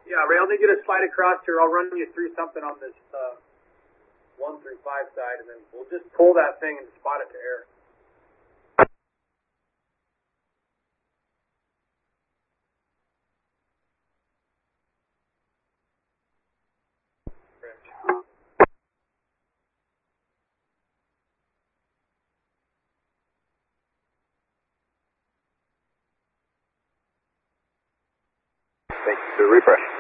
Yeah, Ray, I'll need you to slide across here. I'll run you through something on this 1 through 5 side, and then we'll just pull that thing and spot it to air. Thank you for the refresh.